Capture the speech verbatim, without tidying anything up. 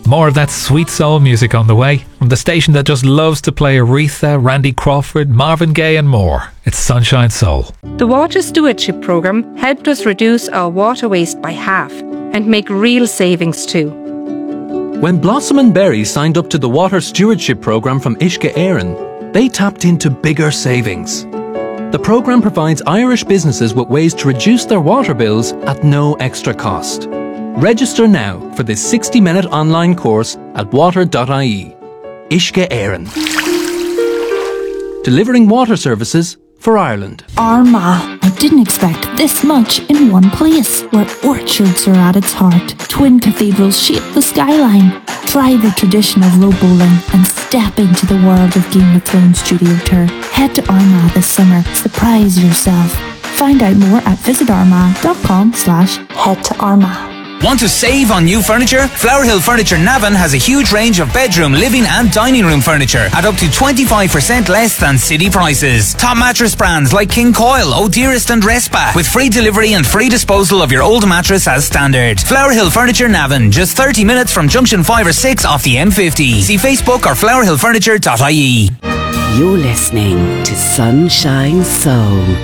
More of that sweet soul music on the way from the station that just loves to play Aretha, Randy Crawford, Marvin Gaye and more. It's Sunshine Soul. The Water Stewardship Programme helped us reduce our water waste by half and make real savings too. When Blossom and Berry signed up to the Water Stewardship Programme from Uisce Éireann, they tapped into bigger savings. The programme provides Irish businesses with ways to reduce their water bills at no extra cost. Register now for this sixty minute online course at water dot I E. Uisce Éireann. Delivering water services for Ireland. Armagh. I didn't expect this much in one place, where orchards are at its heart. Twin cathedrals shape the skyline. Try the tradition of rope bowling and step into the world of Game of Thrones studio tour. Head to Armagh this summer. Surprise yourself. Find out more at visit armagh dot com slash head to Armagh. Want to save on new furniture? Flower Hill Furniture Navan has a huge range of bedroom, living and dining room furniture at up to twenty-five percent less than city prices. Top mattress brands like King Coil, O'Dearest and Respa, with free delivery and free disposal of your old mattress as standard. Flower Hill Furniture Navan, just thirty minutes from junction five or six off the M fifty. See Facebook or flower hill furniture dot I E. You're listening to Sunshine Soul.